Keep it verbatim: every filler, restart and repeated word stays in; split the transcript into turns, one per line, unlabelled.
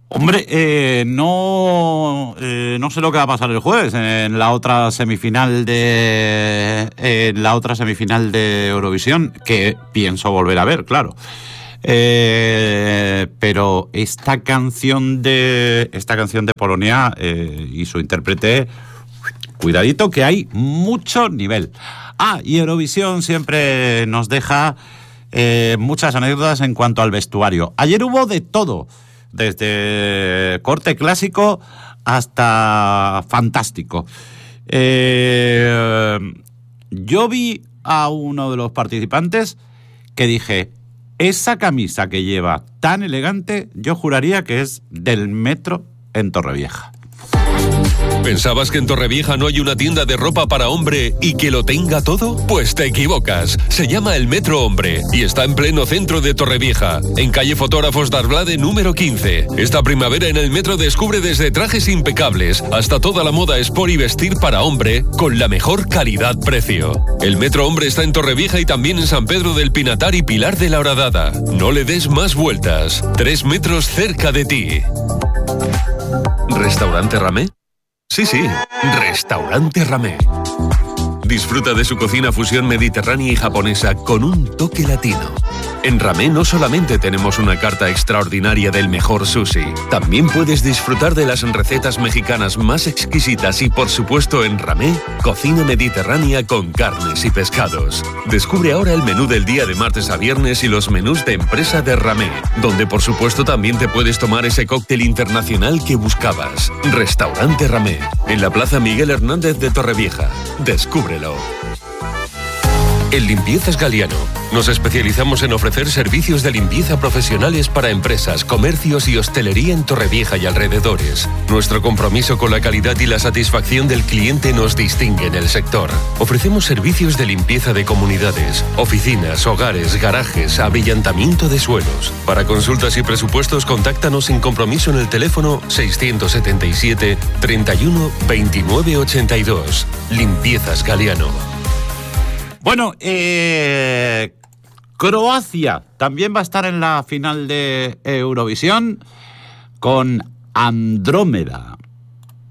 Hombre, eh, no, eh, no sé lo que va a pasar el jueves en la otra semifinal de en la otra semifinal de Eurovisión, que pienso volver a ver, claro. Eh, pero esta canción de esta canción de Polonia eh, y su intérprete, cuidadito que hay mucho nivel. Ah, y Eurovisión siempre nos deja eh, muchas anécdotas en cuanto al vestuario. Ayer hubo de todo, desde corte clásico hasta fantástico. Eh, yo vi a uno de los participantes que dije, esa camisa que lleva tan elegante, yo juraría que es del Metro en Torrevieja.
¿Pensabas que en Torrevieja no hay una tienda de ropa para hombre y que lo tenga todo? Pues te equivocas. Se llama El Metro Hombre y está en pleno centro de Torrevieja, en calle Fotógrafos d'Arblade número quince. Esta primavera en el Metro descubre desde trajes impecables hasta toda la moda sport y vestir para hombre con la mejor calidad-precio. El Metro Hombre está en Torrevieja y también en San Pedro del Pinatar y Pilar de la Horadada. No le des más vueltas. Tres metros cerca de ti. ¿Restaurante Ramé? Sí, sí, Restaurante Ramé. Disfruta de su cocina fusión mediterránea y japonesa con un toque latino. En Ramé no solamente tenemos una carta extraordinaria del mejor sushi, también puedes disfrutar de las recetas mexicanas más exquisitas y, por supuesto, en Ramé, cocina mediterránea con carnes y pescados. Descubre ahora el menú del día de martes a viernes y los menús de empresa de Ramé, donde, por supuesto, también te puedes tomar ese cóctel internacional que buscabas. Restaurante Ramé, en la Plaza Miguel Hernández de Torrevieja. Descúbrelo. En Limpiezas Galiano nos especializamos en ofrecer servicios de limpieza profesionales para empresas, comercios y hostelería en Torrevieja y alrededores. Nuestro compromiso con la calidad y la satisfacción del cliente nos distingue en el sector. Ofrecemos servicios de limpieza de comunidades, oficinas, hogares, garajes, abrillantamiento de suelos. Para consultas y presupuestos, contáctanos sin compromiso en el teléfono seiscientos setenta y siete, treinta y uno, veintinueve ochenta y dos. Limpiezas Galiano.
Bueno, eh, Croacia también va a estar en la final de Eurovisión con Andrómeda.